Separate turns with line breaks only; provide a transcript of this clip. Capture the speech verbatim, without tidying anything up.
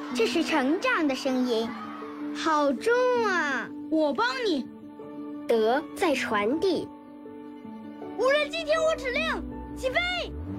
这是成长的声音，好重啊！
我帮你。
德在传递。
无人机听我指令，起飞！